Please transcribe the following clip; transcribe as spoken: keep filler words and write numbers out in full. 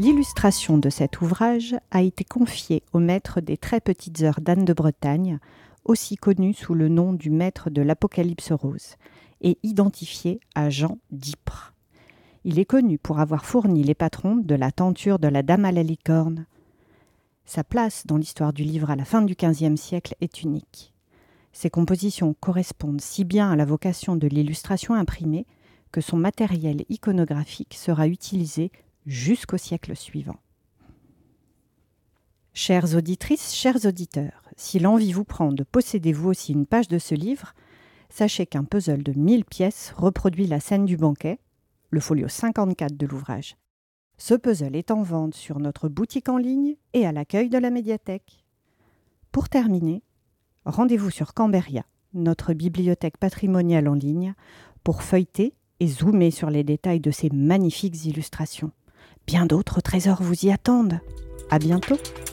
L'illustration de cet ouvrage a été confiée au maître des très petites heures d'Anne de Bretagne, aussi connu sous le nom du maître de l'Apocalypse rose, et identifié à Jean d'Ypres. Il est connu pour avoir fourni les patrons de la tenture de la Dame à la licorne. Sa place dans l'histoire du livre à la fin du quinzième siècle est unique. Ses compositions correspondent si bien à la vocation de l'illustration imprimée que son matériel iconographique sera utilisé jusqu'au siècle suivant. Chères auditrices, chers auditeurs, si l'envie vous prend de posséder vous aussi une page de ce livre, sachez qu'un puzzle de mille pièces reproduit la scène du banquet, le folio cinquante-quatre de l'ouvrage. Ce puzzle est en vente sur notre boutique en ligne et à l'accueil de la médiathèque. Pour terminer, rendez-vous sur Camberia, notre bibliothèque patrimoniale en ligne, pour feuilleter et zoomer sur les détails de ces magnifiques illustrations. Bien d'autres trésors vous y attendent. À bientôt!